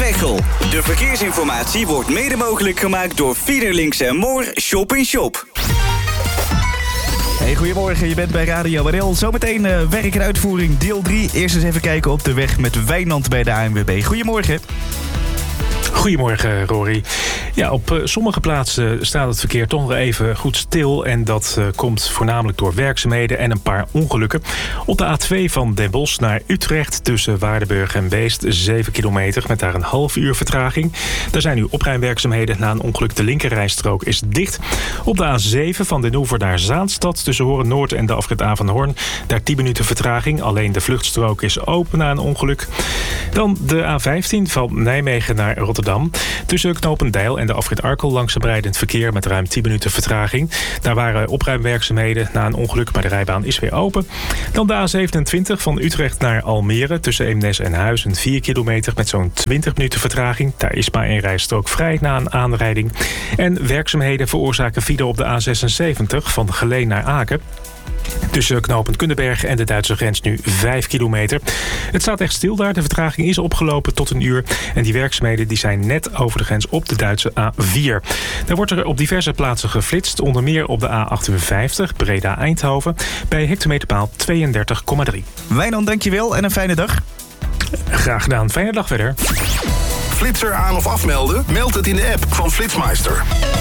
Veghel. De verkeersinformatie wordt mede mogelijk gemaakt door Fiederlinks & Moor Shop in Shop. Hey, goedemorgen, je bent bij Radio NL. Zometeen werk en uitvoering deel 3. Eerst eens even kijken op de weg met Wijnand bij de ANWB. Goedemorgen. Goedemorgen, Rory. Ja, op sommige plaatsen staat het verkeer toch nog even goed stil. En dat komt voornamelijk door werkzaamheden en een paar ongelukken. Op de A2 van Den Bosch naar Utrecht tussen Waardenburg en Beest 7 kilometer met daar een half uur vertraging. Daar zijn nu opruimwerkzaamheden na een ongeluk. De linkerrijstrook is dicht. Op de A7 van Den Oever naar Zaanstad tussen Horen Noord en de afrit A van Hoorn. Daar 10 minuten vertraging. Alleen de vluchtstrook is open na een ongeluk. Dan de A15 van Nijmegen naar Rotterdam. Tussen Knopendijl en de afrit Arkel langzaam rijdend verkeer met ruim 10 minuten vertraging. Daar waren opruimwerkzaamheden na een ongeluk, maar de rijbaan is weer open. Dan de A27 van Utrecht naar Almere tussen Eemnes en Huizen 4 kilometer met zo'n 20 minuten vertraging. Daar is maar één rijstrook vrij na een aanrijding. En werkzaamheden veroorzaken file op de A76 van Geleen naar Aken. Tussen knooppunt Kundenberg en de Duitse grens nu 5 kilometer. Het staat echt stil daar. De vertraging is opgelopen tot een uur. En die werkzaamheden die zijn net over de grens op de Duitse A4. Daar wordt er op diverse plaatsen geflitst. Onder meer op de A58 Breda-Eindhoven. Bij hectometerpaal 32,3. Wijnand, dankjewel en een fijne dag. Graag gedaan. Fijne dag verder. Flitser aan of afmelden? Meld het in de app van Flitsmeister.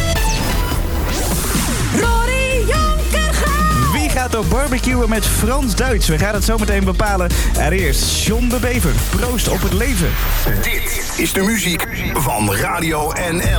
Wie gaat op barbecuen met Frans-Duits? We gaan het zo meteen bepalen. Er eerst John de Bever. Proost op het leven. Dit is de muziek van Radio NL.